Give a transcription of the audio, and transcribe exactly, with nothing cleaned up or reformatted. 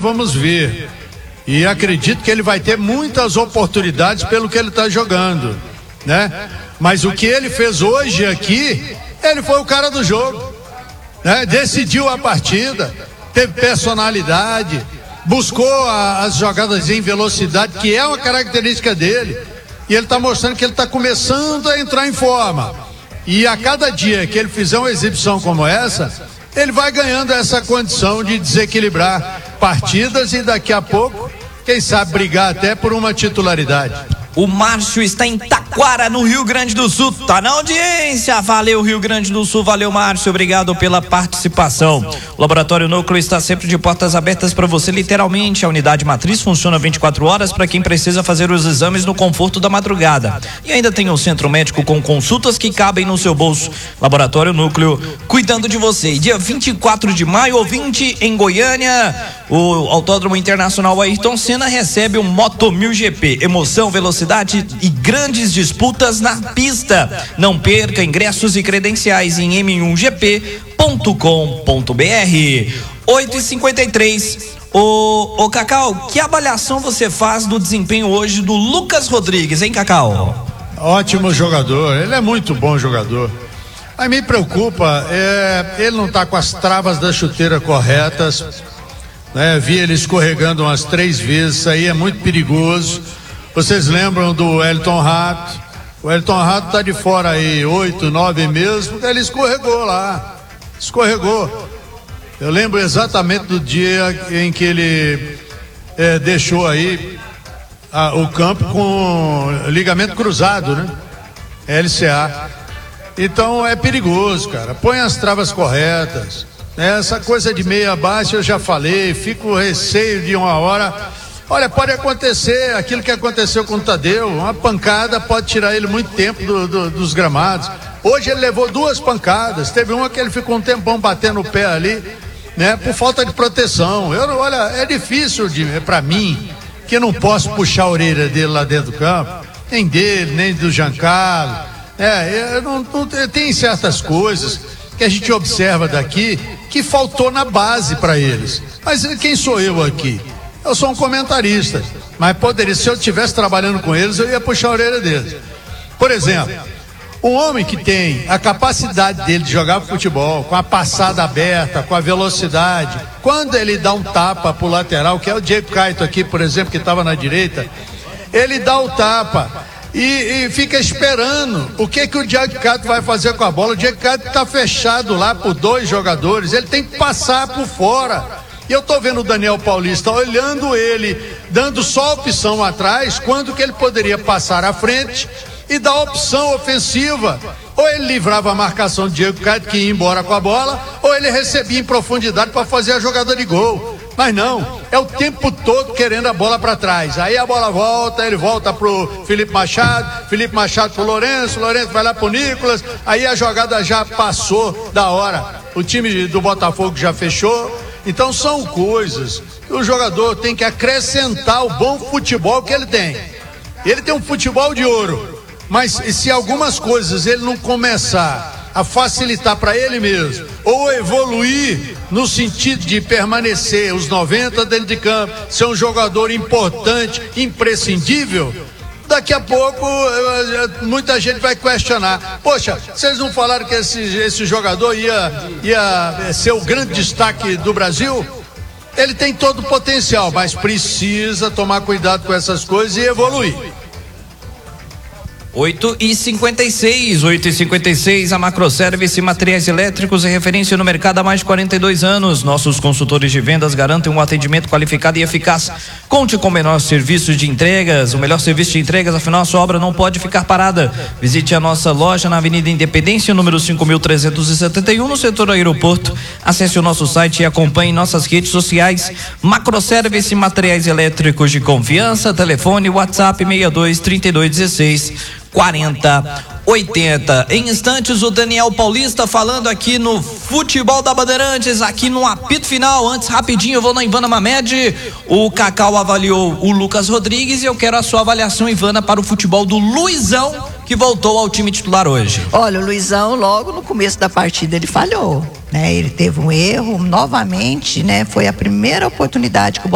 vamos ver. E acredito que ele vai ter muitas oportunidades pelo que ele está jogando, né? Mas o que ele fez hoje aqui, ele foi o cara do jogo, né? Decidiu a partida, teve personalidade, buscou a, as jogadas em velocidade, que é uma característica dele. E ele está mostrando que ele está começando a entrar em forma. E a cada dia que ele fizer uma exibição como essa, ele vai ganhando essa condição de desequilibrar partidas e daqui a pouco, quem sabe, brigar até por uma titularidade. O Márcio está em Taquara, no Rio Grande do Sul, tá na audiência. Valeu, Rio Grande do Sul, valeu, Márcio, obrigado pela participação. O Laboratório Núcleo está sempre de portas abertas para você, literalmente. A unidade matriz funciona vinte e quatro horas para quem precisa fazer os exames no conforto da madrugada. E ainda tem o centro médico com consultas que cabem no seu bolso. Laboratório Núcleo, cuidando de você. E dia vinte e quatro de maio, ouvinte, em Goiânia, o Autódromo Internacional Ayrton Senna recebe o Moto mil G P. Emoção, velocidade e grandes disputas na pista. Não perca ingressos e credenciais em m um g p ponto com ponto b r. oito e cinquenta e três. Ô, ô Cacau, que avaliação você faz do desempenho hoje do Lucas Rodrigues, hein, Cacau? Ótimo jogador, ele é muito bom jogador. Aí me preocupa, é, ele não está com as travas da chuteira corretas, né? Vi ele escorregando umas três vezes, isso aí é muito perigoso. Vocês lembram do Elton Rato? O Elton Rato tá de fora aí oito, nove meses, porque ele escorregou lá, escorregou. Eu lembro exatamente do dia em que ele é, deixou aí a, o campo com ligamento cruzado, né? L C A. Então é perigoso, cara. Põe as travas corretas. Essa coisa de meia baixa eu já falei, fico receio de uma hora. Olha, pode acontecer aquilo que aconteceu com o Tadeu, uma pancada pode tirar ele muito tempo do, do, dos gramados. Hoje ele levou duas pancadas, teve uma que ele ficou um tempão batendo o pé ali, né, por falta de proteção. Eu, olha, é difícil de, é para mim, que eu não posso puxar a orelha dele lá dentro do campo, nem dele, nem do Giancarlo. É, eu não, não, tem certas coisas que a gente observa daqui que faltou na base para eles. Mas quem sou eu aqui? Eu sou um comentarista, mas poderia, se eu estivesse trabalhando com eles, eu ia puxar a orelha deles. Por exemplo, um homem que tem a capacidade dele de jogar futebol, com a passada aberta, com a velocidade, quando ele dá um tapa pro lateral, que é o Diego Caetano aqui, por exemplo, que estava na direita, ele dá o tapa e, e fica esperando o que que o Diego Caetano vai fazer com a bola. O Diego Caetano está fechado lá por dois jogadores, ele tem que passar por fora. E eu tô vendo o Daniel Paulista olhando ele, dando só opção atrás, quando que ele poderia passar à frente e dar opção ofensiva. Ou ele livrava a marcação do Diego Caetano, que ia embora com a bola, ou ele recebia em profundidade para fazer a jogada de gol. Mas não, é o tempo todo querendo a bola para trás. Aí a bola volta, ele volta pro Felipe Machado, Felipe Machado pro Lourenço, Lourenço vai lá pro Nicolas, aí a jogada já passou da hora. O time do Botafogo já fechou. Então são coisas que o jogador tem que acrescentar o bom futebol que ele tem. Ele tem um futebol de ouro, mas se algumas coisas ele não começar a facilitar para ele mesmo, ou evoluir no sentido de permanecer os noventa dentro de campo, ser um jogador importante, imprescindível, daqui a pouco muita gente vai questionar. Poxa, vocês não falaram que esse, esse jogador ia, ia ser o grande destaque do Brasil? Ele tem todo o potencial, mas precisa tomar cuidado com essas coisas e evoluir. oito e cinquenta e seis, oito e cinquenta e seis, a Macroservice Materiais Elétricos é referência no mercado há mais de quarenta e dois anos. Nossos consultores de vendas garantem um atendimento qualificado e eficaz. Conte com o menor serviço de entregas, o melhor serviço de entregas, afinal a sua obra não pode ficar parada. Visite a nossa loja na Avenida Independência, número cinco mil trezentos e setenta e um, no setor aeroporto. Acesse o nosso site e acompanhe nossas redes sociais. Macroservice Materiais Elétricos de confiança, telefone WhatsApp seis dois, trinta e dois, dezesseis, quarenta, oitenta. Em instantes, o Daniel Paulista falando aqui no Futebol da Bandeirantes, aqui no apito final. Antes, rapidinho, eu vou na Ivana Mamed. O Cacau avaliou o Lucas Rodrigues e eu quero a sua avaliação, Ivana, para o futebol do Luizão, que voltou ao time titular hoje. Olha, o Luizão, logo no começo da partida, ele falhou, né? Ele teve um erro novamente, né? Foi a primeira oportunidade que o